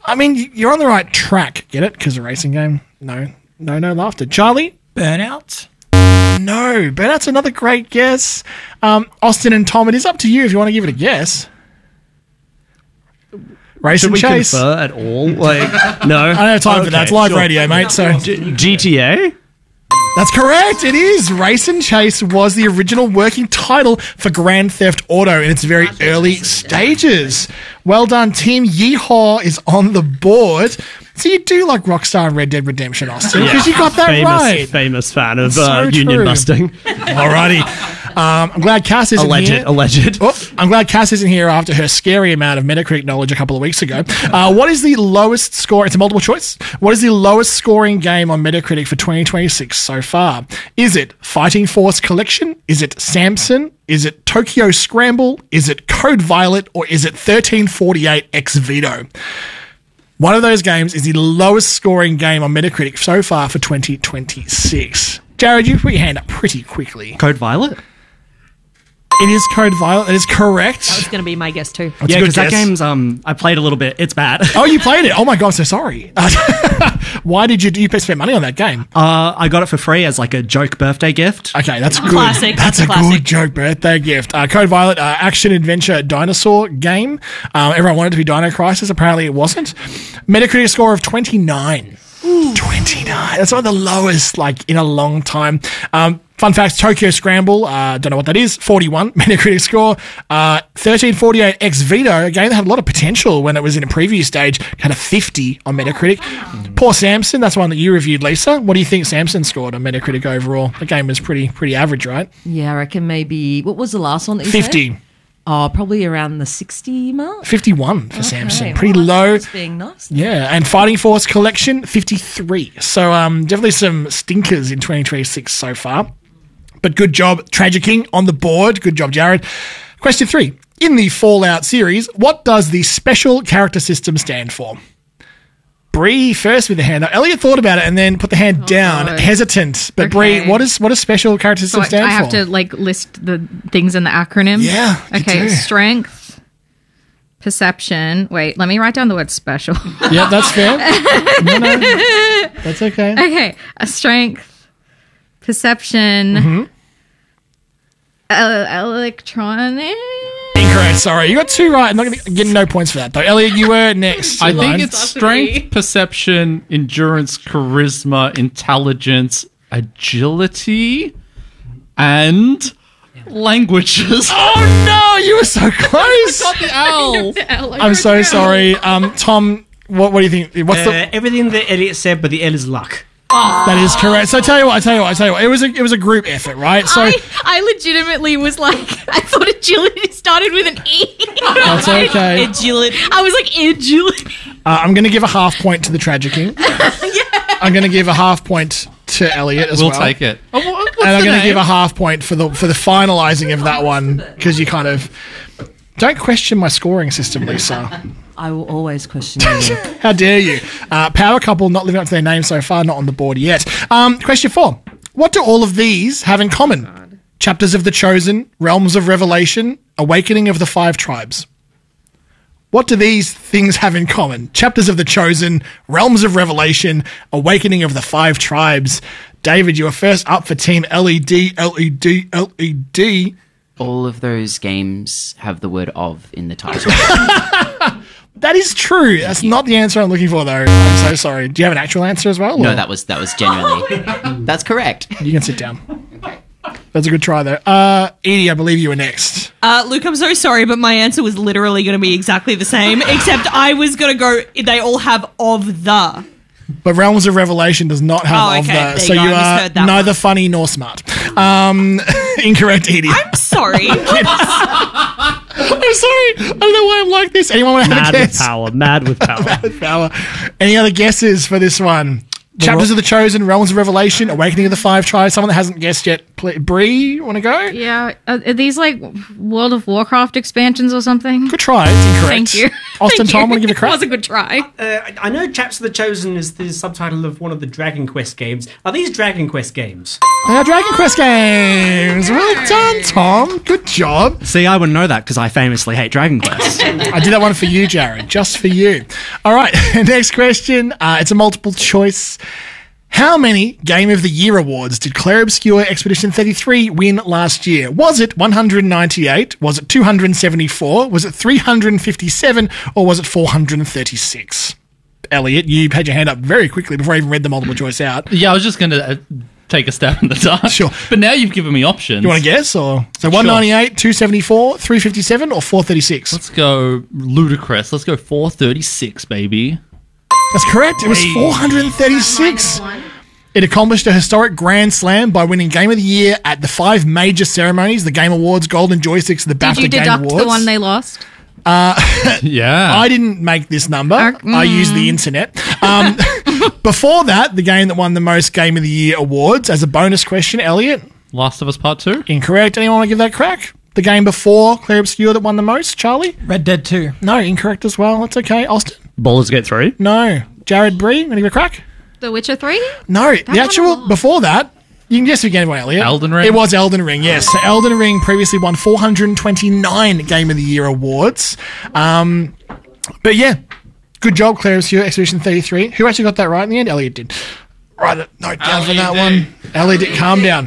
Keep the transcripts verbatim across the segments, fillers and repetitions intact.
I mean, you're on the right track. Get it? Because a racing game. No, no, no laughter. Charlie? Burnout? No. Burnout's another great guess. Um, Austin and Tom, it is up to you if you want to give it a guess. Race Should and we chase. confer at all? Like, no. I don't have time Okay, for that. It's live sure. radio, mate. So G T A? that's correct. It is. Race and Chase was the original working title for Grand Theft Auto in its very early stages. Well done, team. Yeehaw is on the board. So you do like Rockstar and Red Dead Redemption, Austin, because you got that famous, right. Famous fan of So uh, union true. busting. Alrighty. Um, I'm glad Cass isn't Alleged, here. alleged. Oh, I'm glad Cass isn't here after her scary amount of Metacritic knowledge a couple of weeks ago. Uh, what is the lowest score? It's a multiple choice. What is the lowest scoring game on Metacritic for twenty twenty-six so far? Is it Fighting Force Collection? Is it Samson? Is it Tokyo Scramble? Is it Code Violet? Or is it thirteen forty-eight X Vito? One of those games is the lowest scoring game on Metacritic so far for twenty twenty-six. Jared, you put your hand up pretty quickly. Code Violet? It is Code Violet. That is correct. That was going to be my guess too. That's yeah, a good because that guess. game's, um, I played a little bit. It's bad. Oh, you played it? Oh my god, I'm so sorry. Why did you do you spend money on that game? Uh, I got it for free as like a joke birthday gift. Okay, that's good. Classic. That's, That's a a classic. good joke birthday gift. Uh, Code Violet, uh, action adventure dinosaur game. Um, everyone wanted it to be Dino Crisis. Apparently, it wasn't. Metacritic score of twenty-nine. twenty-nine. That's one of the lowest, like, in a long time. Um, fun fact, Tokyo Scramble, uh, don't know what that is, forty-one Metacritic score. Uh, thirteen forty-eight X Vito, a game that had a lot of potential when it was in a previous stage, had a fifty on Metacritic. Poor Samson, that's one that you reviewed, Lisa. What do you think Samson scored on Metacritic overall? The game was pretty pretty average, right? Yeah, I reckon maybe, what was the last one that you fifty. said? Oh, probably around the sixty mark. fifty-one for Samson. Pretty well, low. that's being nice. Yeah, and Fighting Force Collection, fifty-three. So um, definitely some stinkers in twenty twenty-six so far. But good job, Tragiking on the board. Good job, Jared. Question three. In the Fallout series, what does the special character system stand for? Bree first with the hand up. Elliot thought about it and then put the hand down, God. hesitant. But Okay. Bree, what is what does special character So system I, stand I have for? to like list the things in the acronym. Yeah, you Okay. do. Strength, perception. Wait, let me write down the word special. Yeah, that's fair. No, no, that's okay. Okay. A strength, perception, Mm-hmm. uh, electronic. Incorrect. Sorry, you got two right. I'm not going to get no points for that though. Elliot, you were next. I in line. think it's strength, perception, endurance, charisma, intelligence, agility, and languages. Oh no, you were so close. Got the L. I'm so sorry. Um, Tom, what what do you think? What's Uh, the? everything that Elliot said, but the L is luck. That is correct. So I tell you what, I tell you what, I tell you what. It was a it was a group effort, right? So I, I legitimately was like, I thought agility started with an E. that's okay. Agility. I was like, agility. Uh, I'm going to give a half point to the Tragiking. I'm going to give a half point to Elliot as We'll well. take it. Oh, what- what's And I'm the going to name? give a half point for the for the finalising of that one because you kind of don't question my scoring system, Lisa. I will always question you. How dare you? Uh, power couple not living up to their name so far, not on the board yet. Um, question four. What do all of these have in common? Chapters of the Chosen, Realms of Revelation, Awakening of the Five Tribes. What do these things have in common? Chapters of the Chosen, Realms of Revelation, Awakening of the Five Tribes. David, you are first up for Team L E D, L E D, L E D. All of those games have the word of in the title. That is true. That's not the answer I'm looking for, though. I'm so sorry. Do you have an actual answer as well? No, or- that was that was genuinely. That's correct. You can sit down. That's a good try, though. Uh, Edie, I believe you were next. Uh, Luke, I'm so sorry, but my answer was literally going to be exactly the same, except I was going to go, they all have of the. But Realms of Revelation does not have Oh, of okay. the, There so you you go. I are misheard that neither one. funny nor smart. Um, incorrect, Edie. I'm sorry. I'm sorry. I don't know why I'm like this. Anyone want to have Mad a with guess? power. Mad with power. With power. Any other guesses for this one? Chapters of the Chosen, Realms of Revelation, Awakening of the Five Tribes. Someone that hasn't guessed yet, Ple- Bree, want to go? Yeah, are, are these like World of Warcraft expansions or something? Good try. It's incorrect. Thank you. Austin, Thank Tom, you. want to give it a It was crack? a good try. Uh, I know Chaps of the Chosen is the subtitle of one of the Dragon Quest games. Are these Dragon Quest games? They are Dragon Quest games. Well done, Tom. Good job. See, I wouldn't know that because I famously hate Dragon Quest. I did that one for you, Jared, just for you. All right, next question. Uh, it's a multiple choice. How many Game of the Year awards did Claire Obscure Expedition thirty-three win last year? Was it one hundred ninety-eight? Was it two hundred seventy-four? Was it three hundred fifty-seven? Or was it four hundred thirty-six? Elliot, you had your hand up very quickly before I even read the multiple choice out. Yeah, I was just going to uh, take a stab in the dark. Sure. But now you've given me options. You want to guess? Or so one ninety-eight, two seventy-four, three fifty-seven, or four thirty-six? Let's go ludicrous. Let's go four thirty-six, baby. That's correct. It was four hundred thirty-six. It accomplished a historic grand slam by winning Game of the Year at the five major ceremonies: the Game Awards, Golden Joysticks, the BAFTA Did you Game deduct Awards. the one they lost? Yeah. I didn't make this number. Uh, I used the internet. Um, before that, the game that won the most Game of the Year awards, as a bonus question, Elliot, Last of Us Part two? incorrect. Anyone want to give that a crack? The game before Claire Obscure that won the most, Charlie? Red Dead two. No, incorrect as well. That's okay. Austin? Baldur's Gate three? No. Jared Bree, want to give it a crack? The Witcher three? No, the actual before that, you can guess again, Elliot. Elden Ring? It was Elden Ring, yes. So Elden Ring previously won four hundred twenty-nine Game of the Year awards. Um, but yeah, good job, Claire Obscure Expedition thirty-three. Who actually got that right in the end? Elliot did. Write a note down for that one. Elliot did. Calm down.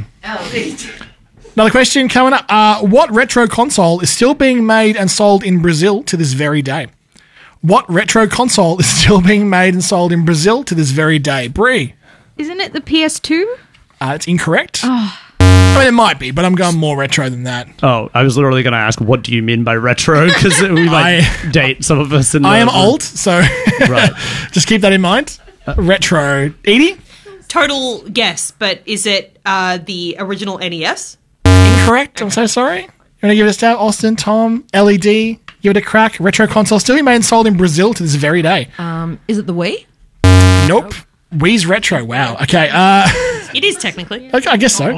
Another question coming up. Uh, what retro console is still being made and sold in Brazil to this very day? What retro console is still being made and sold in Brazil to this very day? Bree? Isn't it the P S two? Uh, it's incorrect. I mean, it might be, but I'm going more retro than that. Oh, I was literally going to ask, what do you mean by retro? Because we might I- date some of us. In I the- am old, so Right. just keep that in mind. Retro. Edie? Total guess, but is it uh, the original N E S? Incorrect. I'm so sorry. You want to give it a stab? Austin, Tom, L E D, give it a crack. Retro console still being made and sold in Brazil to this very day. Um, is it the Wii? Nope. Wii's retro. Wow. Okay. Uh, It is technically. okay, I guess so.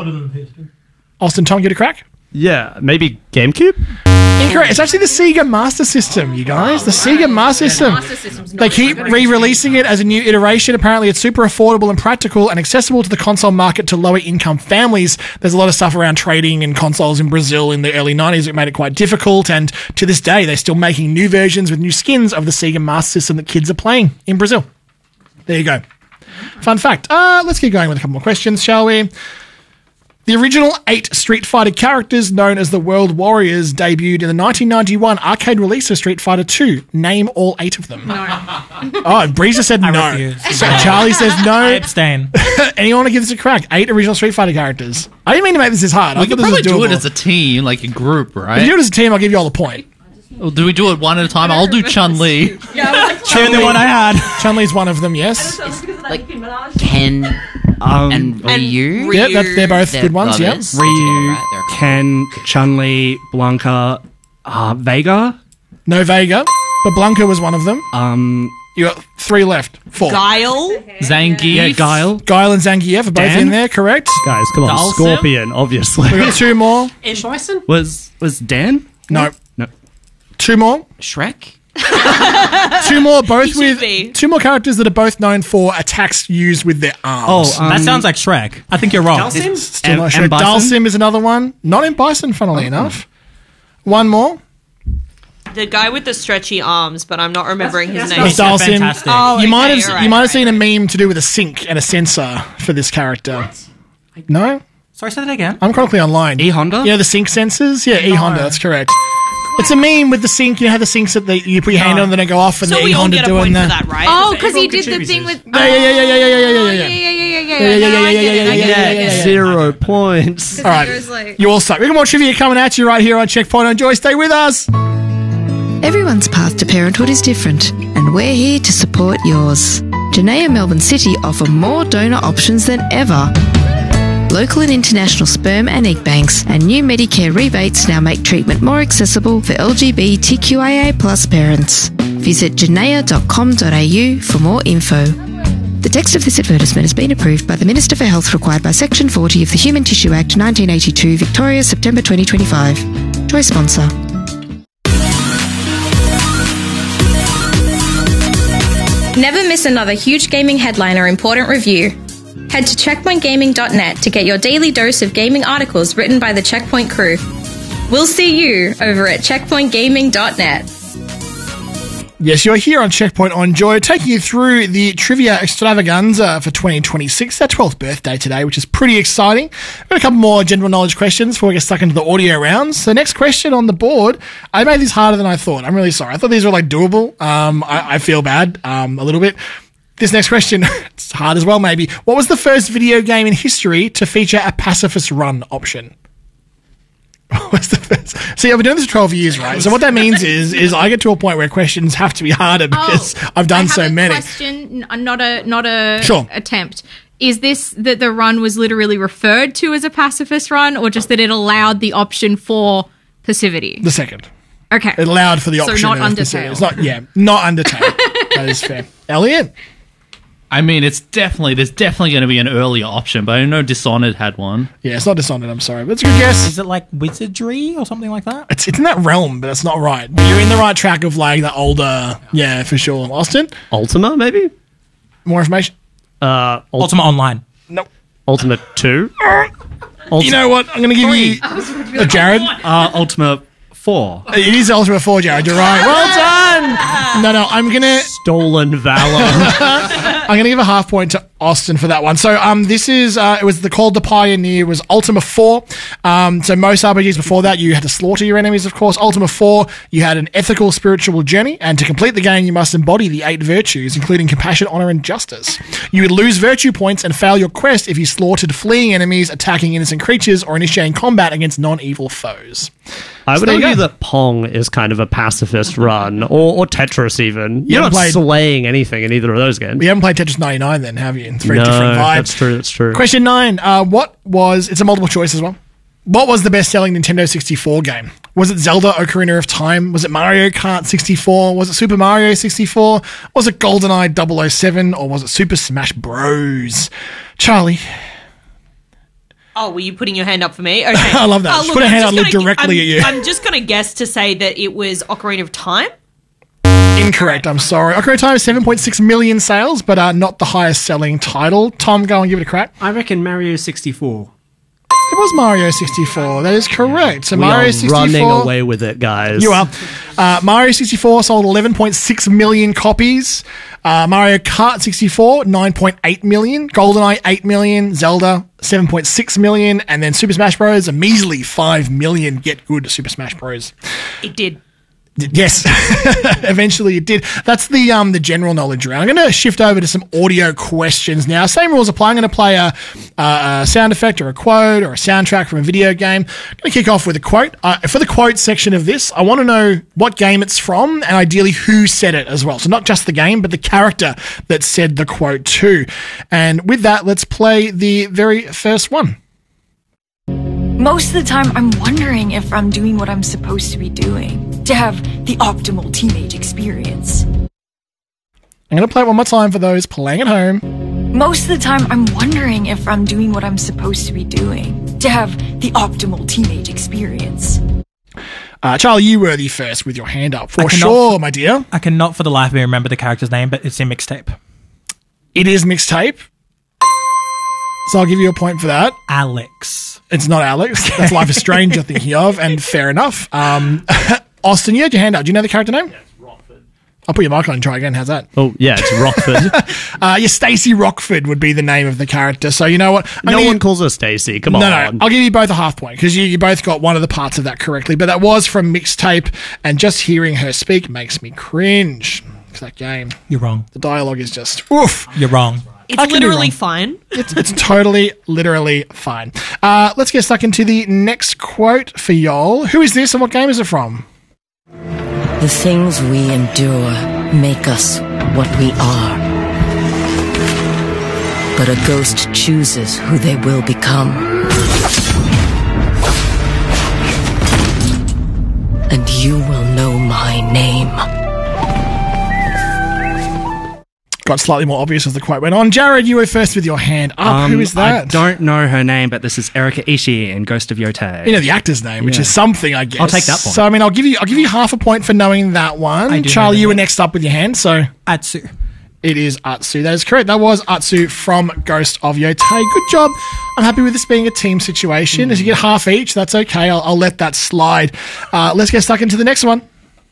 Austin, Tom, give it a crack. Yeah, maybe GameCube? Incorrect. It's actually the Sega Master System, you guys. The Sega Master System. They keep re-releasing it as a new iteration. Apparently, it's super affordable and practical and accessible to the console market to lower-income families. There's a lot of stuff around trading in consoles in Brazil in the early nineties that made it quite difficult, and to this day, they're still making new versions with new skins of the Sega Master System that kids are playing in Brazil. There you go. Fun fact. Uh, let's keep going with a couple more questions, shall we? The original eight Street Fighter characters, known as the World Warriors, debuted in the nineteen ninety-one arcade release of Street Fighter two. Name all eight of them. No. Oh, Breeza said no. refuse. So Charlie says I no. abstain. Anyone want to give this a crack? Eight original Street Fighter characters. I didn't mean to make this this hard. I We thought could this was probably do doable. it as a team, like a group, If you right? do it as a team, I'll give you all the point. Or do we do it one at a time? I'll do Chun-Li. The only one I had. Chun-Li's one of them, yes. Like Ken Um, and Ryu. Yep, that's, they're both They're good ones, yep. brothers. Ryu, Right, they're- Ken, Chun-Li, Blanca, uh, Vega. No Vega, but Blanca was one of them. Um, You got three left. Four. Guile. Zangief. yeah, Guile. Guile and Zangief are both Dan? in there, correct? Guys, come on, Dhalsim? Scorpion, obviously. We got two more. was was Dan? No. No. Two more. Shrek. Two more, both should with be. two more characters that are both known for attacks used with their arms. Oh, um, That sounds like Shrek. I think you're wrong. Still M- not sure. M. Bison? Dalsim is another one. Not in Bison, funnily enough. One more. The guy with the stretchy arms, but I'm not remembering his name. That's Dalsim. fantastic. Oh, You might okay, have alright, you might have alright. seen a meme to do with a sink and a sensor for this character. No, Sorry, say that again. I'm chronically online. E Honda. Yeah, the sink sensors. Yeah, E Honda. That's correct. It's a meme with the sink. You know how the sinks that they, you put your hand on and then they go off, and So the we E all Honda get a doing point for that. that, right? Oh, because he did the thing with. Yeah, yeah, yeah, yeah, yeah, yeah, yeah, yeah, Oh, yeah. yeah, yeah, yeah, yeah, Yeah, yeah, yeah, yeah, yeah, yeah, yeah, yeah, yeah, yeah. Zero points. All right, you all suck. We got more trivia coming at you right here on Checkpoint on Joy. Stay with us. Everyone's path to parenthood is different, and we're here to support yours. Janaea Melbourne City offer more donor options than ever. Local and international sperm and egg banks and new Medicare rebates now make treatment more accessible for L G B T Q I A plus parents. Visit janaea dot com dot a u for more info. The text of this advertisement has been approved by the Minister for Health required by Section forty of the Human Tissue Act nineteen eighty-two, Victoria, September twenty twenty-five. Joy sponsor. Never miss another huge gaming headline or important review. Head to checkpoint gaming dot net to get your daily dose of gaming articles written by the Checkpoint crew. We'll see you over at checkpoint gaming dot net. Yes, you're here on Checkpoint on Joy, taking you through the Trivia Extravaganza for twenty twenty-six, our twelfth birthday today, which is pretty exciting. We've got a couple more general knowledge questions before we get stuck into the audio rounds. So next question on the board, I made this harder than I thought. I'm really sorry. I thought these were like doable. Um, I, I feel bad um, a little bit. This next question, it's hard as well maybe. What was the first video game in history to feature a pacifist run option? What's the first? See, I've been doing this for twelve years, right? So what that means is, is I get to a point where questions have to be harder because Oh, I've done I have so a many. Question, n- not a not a Sure. attempt. Is this that the run was literally referred to as a pacifist run, or just that it allowed the option for passivity? The second. Okay, It allowed for the So option. not of Undertale. passivity. It's not, yeah, not Undertale. That is fair. Elliot? I mean, it's definitely there's definitely going to be an earlier option, but I know Dishonored had one. Yeah, it's not Dishonored, I'm sorry, but it's a good guess. Is it like wizardry or something like that? It's, it's in that realm, but it's not right. But you're in the right track of like the older, yeah, for sure. Austin? Ultima, maybe? More information? Uh, Ult- Ultima Online. No. Ultima two? You know what? I'm going to give you... Uh, Jared? Uh, Ultima four. It is Ultima four, Jared. You're right. Well done! No, no, I'm going to... Stolen Valor. I'm going to give a half point to Austin for that one. So um, this is, uh, it was the called the Pioneer was Ultima four. Um, so most R P Gs before that, you had to slaughter your enemies, of course. Ultima four, you had an ethical spiritual journey, and to complete the game, you must embody the eight virtues, including compassion, honor, and justice. You would lose virtue points and fail your quest if you slaughtered fleeing enemies, attacking innocent creatures, or initiating combat against non-evil foes. I So would there you argue go. that Pong is kind of a pacifist run, or, or Tetris even. You're haven't not played- slaying anything in either of those games. You haven't played Tetris ninety-nine then, have you? It's very no, different vibes. that's true, that's true. Question nine. Uh, what was... It's a multiple choice as well. What was the best-selling Nintendo sixty-four game? Was it Zelda Ocarina of Time? Was it Mario Kart sixty-four? Was it Super Mario sixty-four? Was it GoldenEye double oh seven? Or was it Super Smash Bros? Charlie? Oh, were you putting your hand up for me? Okay. I love that. Oh, Just put a I'm hand just out, look gonna- directly I'm, at you. I'm just going to guess to say that it was Ocarina of Time. Incorrect, I'm sorry. Ocarina of Time is seven point six million sales, but uh, not the highest-selling title. Tom, go and give it a crack. I reckon Mario sixty-four. It was Mario sixty-four. That is correct. So we Mario are sixty-four... running away with it, guys. You are. Uh, Mario sixty-four sold eleven point six million copies. Uh, Mario Kart sixty-four, nine point eight million. GoldenEye, eight million. Zelda, seven point six million. And then Super Smash Bros., a measly five million. Get good, Super Smash Bros. It did. Yes, eventually it did. That's the um the general knowledge round. I'm going to shift over to some audio questions now. Same rules apply. I'm going to play a, a, a sound effect or a quote or a soundtrack from a video game. I'm going to kick off with a quote. Uh, for the quote section of this, I want to know what game it's from and ideally who said it as well. So not just the game, but the character that said the quote too. And with that, let's play the very first one. Most of the time, I'm wondering if I'm doing what I'm supposed to be doing to have the optimal teenage experience. I'm going to play it one more time for those playing at home. Most of the time, I'm wondering if I'm doing what I'm supposed to be doing to have the optimal teenage experience. Uh, Charlie, you were the first with your hand up. For I cannot- sure, my dear. I cannot for the life of me remember the character's name, but it's in Mixtape. It is Mixtape. So I'll give you a point for that. Alex. It's not Alex. That's Life is Strange you're thinking of, and fair enough. Um, Austin, you had your hand up. Do you know the character name? Yeah, it's Rockford. I'll put your mic on and try again. How's that? Oh, yeah, it's Rockford. uh, yeah, Stacey Rockford would be the name of the character. So you know what? I'm no gonna one give- calls her Stacey. Come no, on. no, I'll give you both a half point because you, you both got one of the parts of that correctly. But that was from Mixtape, and just hearing her speak makes me cringe. It's that game. You're wrong. The dialogue is just oof. You're wrong. It's I can be literally wrong. fine. It's, it's totally, literally fine. Uh, let's get stuck into the next quote for y'all. Who is this and what game is it from? The things we endure make us what we are. But a ghost chooses who they will become. And you will know my name. got slightly more obvious as the quote went on. Jared, you were first with your hand up. Um, Who is that? I don't know her name, but this is Erika Ishii in Ghost of Yotei. You know the actor's name, which Yeah. is something, I guess. I'll take that one. So I mean, I'll give you, I'll give you half a point for knowing that one. I do Charlie, know you the were name. next up with your hand, so Atsu. it is Atsu. That is correct. That was Atsu from Ghost of Yotei. Good job. I'm happy with this being a team situation. As you get half each, that's okay. I'll, I'll let that slide. Uh, let's get stuck into the next one.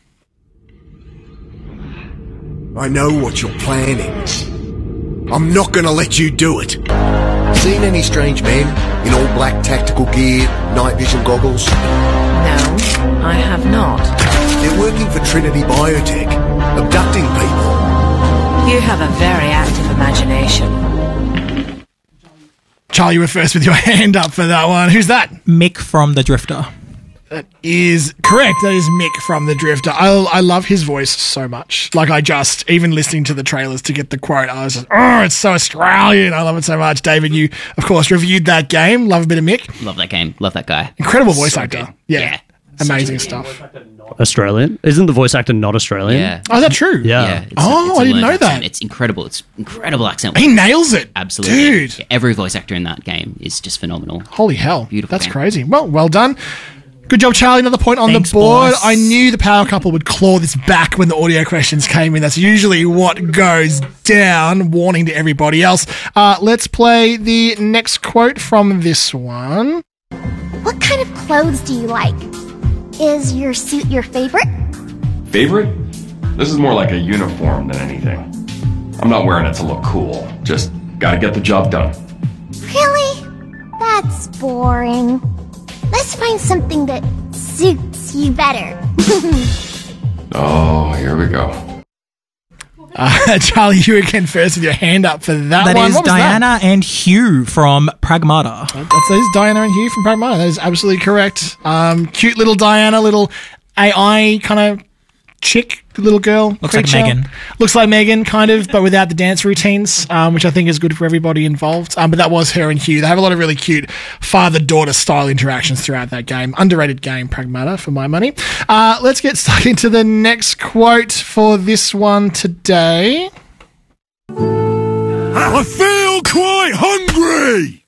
I know what you're planning. I'm not gonna let you do it. Seen any strange men in all black tactical gear, night vision goggles? No, I have not. They're working for Trinity Biotech, abducting people. You have a very active imagination. Charlie, you were first with your hand up for that one. Who's that? Mick from The Drifter. That is correct. That is Mick from The Drifter. I, I love his voice so much. Like, I just, even listening to the trailers to get the quote, I was just, oh, it's so Australian. I love it so much. David, you, of course, reviewed that game. Love a bit of Mick. Love that game. Love that guy. Incredible voice So actor. good. Yeah. Yeah. Amazing stuff. Australian? Isn't the voice actor not Australian? Yeah. Oh, is that true? Yeah. Yeah, it's a- Oh, it's a I didn't learned know that. accent. It's incredible. It's incredible accent. He nails it. Absolutely. Dude. Yeah, every voice actor in that game is just phenomenal. Holy hell. Beautiful That's game. crazy. Well, well done. Good job, Charlie. Another point on Thanks, the board. boss. I knew the power couple would claw this back when the audio questions came in. That's usually what goes down. Warning to everybody else. Uh, let's play the next quote from this one. What kind of clothes do you like? Is your suit your favorite? Favorite? This is more like a uniform than anything. I'm not wearing it to look cool. Just gotta get the job done. Really? That's boring. Let's find something that suits you better. Oh, here we go. Uh, Charlie, you again first with your hand up for that, That one. is What was that? Diana and Hugh from Pragmata. That's, that is Diana and Hugh from Pragmata. That is absolutely correct. Um, cute little Diana, little A I kind of chick, little girl. Looks like creature. Megan. Looks like Megan, kind of, but without the dance routines, um, which I think is good for everybody involved. Um, but that was her and Hugh. They have a lot of really cute father-daughter style interactions throughout that game. Underrated game, Pragmata, for my money. Uh, let's get stuck into the next quote for this one today. I feel quite hungry!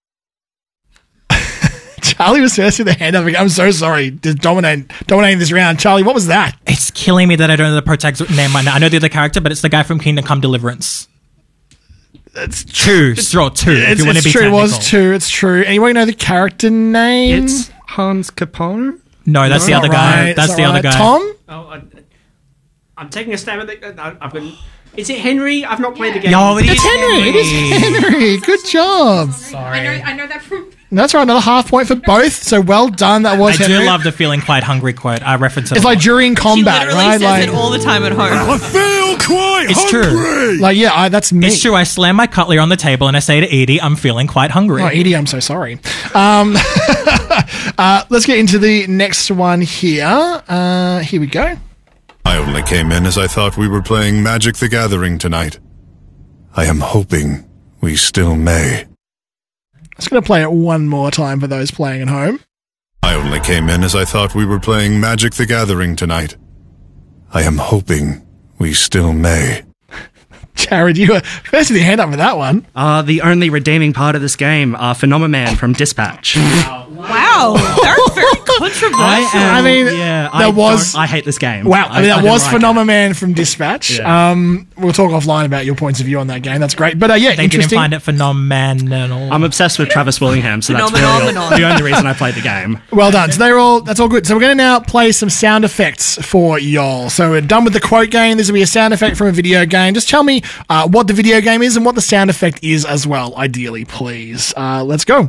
Charlie was first with the hand up. I'm so sorry. Just dominate, dominating this round. Charlie, what was that? It's killing me that I don't know the protagonist's name right now. I know the other character, but it's the guy from Kingdom Come Deliverance. It's two. It's, throw two. if It's, you want to it's be true. It technical. was two. It's true. Anyone know the character name? It's Hans Capone? No, that's the All other guy. right, That's it's the all other right. guy. Tom? Oh, I, I'm taking a stab at it. I- I've got. Is it Henry? I've not played the game. No, it It's Henry. It is Henry. Good job. I know, I know that from. That's right. Another half point for both. So well done. That was I Henry. do love the feeling quite hungry quote. I reference it. It's a like lot. during She combat, literally right? says Like, it all the time at home. I feel quite It's true. hungry! like yeah, I, that's me. It's true. I slam my cutlery on the table and I say to Edie, "I'm feeling quite hungry." Oh, Edie, I'm so sorry. Um, uh, let's get into the next one here. Uh, here we go. I only came in as I thought we were playing Magic the Gathering tonight. I am hoping we still may. I'm just going to play it one more time for those playing at home. I only came in as I thought we were playing Magic the Gathering tonight. I am hoping we still may. Jared, you were first with your hand up for that one. Uh, the only redeeming part of this game, uh, Phenomenon from Dispatch. Wow, that's very controversial. I, am, I mean, yeah, there I was- don't- I hate this game. Wow, I mean, that don't was like it. Phenomenon from Dispatch. Yeah. Um, we'll talk offline about your points of view on that game. That's great. But uh, yeah, They didn't interesting. find it phenomenal. I'm obsessed with Travis Willingham, so that's really Phenomenon. the only reason I played the game. Well done. So they're all. That's all good. So we're going to now play some sound effects for y'all. So we're done with the quote game. This will be a sound effect from a video game. Just tell me uh, what the video game is and what the sound effect is as well. Ideally, please. Uh, let's go.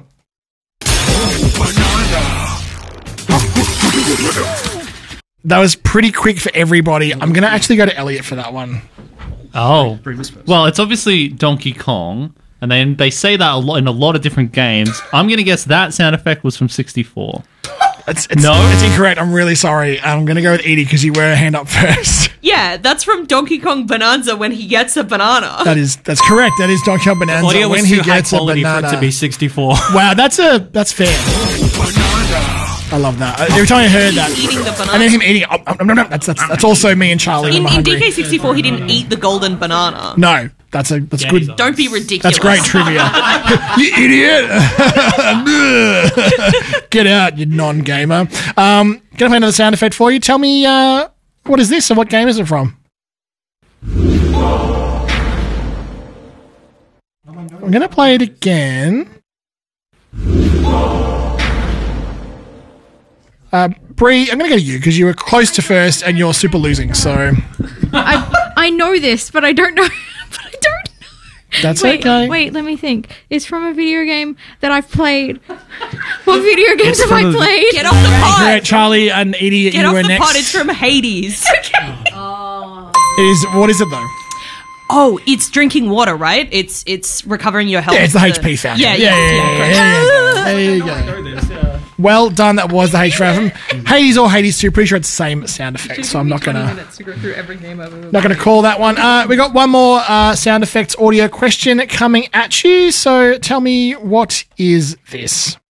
That was pretty quick for everybody. I'm going to actually go to Elliot for that one. Oh, well, it's obviously Donkey Kong, and then they say that a lot in a lot of different games. I'm going to guess that sound effect was from sixty-four. It's, it's, No? it's incorrect. I'm really sorry. I'm going to go with Edie because you were a hand up first. Yeah, that's from Donkey Kong Bonanza when he gets a banana. That is that's correct. That is Donkey Kong Bonanza Audio when was he too high gets a quality for banana. it to be sixty-four. Wow, that's a that's fair. I love that. Uh, Every time I heard that, Eating the banana. and then him eating, oh, oh, no, no, that's that's that's also me and Charlie. when In, we're in hungry. D K sixty-four, he didn't eat the golden banana. No, That's a that's Yeah, good. he's on. Don't be ridiculous. That's great trivia. You idiot! Get out, you non-gamer. Um, gonna play another sound effect for you. Tell me, uh, what is this and what game is it from? I'm gonna play it again. Uh, Bree, I'm gonna go to you because you were close to first and you're super losing. So I I know this, but I don't know. But I don't know. that's wait, okay. Wait, let me think. It's from a video game that I've played. What video games have I from a- played? Get off the pot. Great, Charlie and Edie, Get you off were the next. pot. It's from Hades. It is what is it though? Oh, it's drinking water, right? It's it's recovering your health. Yeah, it's the H P sound. Yeah, yeah, yeah, yeah, yeah, yeah, There you go. There you go. Well done. That was the H P from Hades or Hades two. Pretty sure it's the same sound effect, so I'm not gonna to go through every game I've ever not gonna call that one. Uh, we got one more uh, sound effects audio question coming at you. So tell me, what is this?